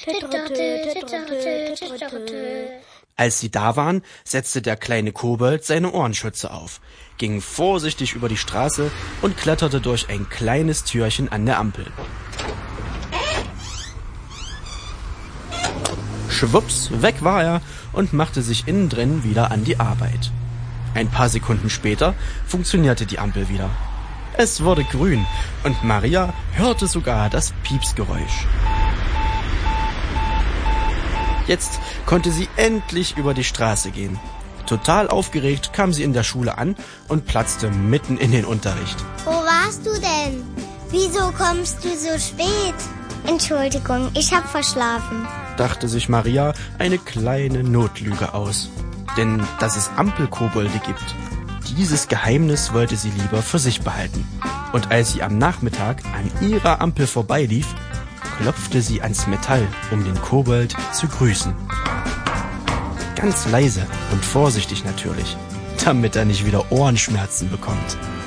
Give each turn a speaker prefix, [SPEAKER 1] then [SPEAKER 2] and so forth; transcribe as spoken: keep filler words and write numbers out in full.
[SPEAKER 1] Als sie da waren, setzte der kleine Kobold seine Ohrenschütze auf, ging vorsichtig über die Straße und kletterte durch ein kleines Türchen an der Ampel. Schwupps, weg war er und machte sich innen drin wieder an die Arbeit. Ein paar Sekunden später funktionierte die Ampel wieder. Es wurde grün und Maria hörte sogar das Piepsgeräusch. Jetzt konnte sie endlich über die Straße gehen. Total aufgeregt kam sie in der Schule an und platzte mitten in den Unterricht.
[SPEAKER 2] Wo warst du denn? Wieso kommst du so spät? Entschuldigung, ich hab verschlafen,
[SPEAKER 1] dachte sich Maria eine kleine Notlüge aus. Denn dass es Ampelkobolde gibt, dieses Geheimnis wollte sie lieber für sich behalten. Und als sie am Nachmittag an ihrer Ampel vorbeilief, klopfte sie ans Metall, um den Kobold zu grüßen. Ganz leise und vorsichtig natürlich, damit er nicht wieder Ohrenschmerzen bekommt.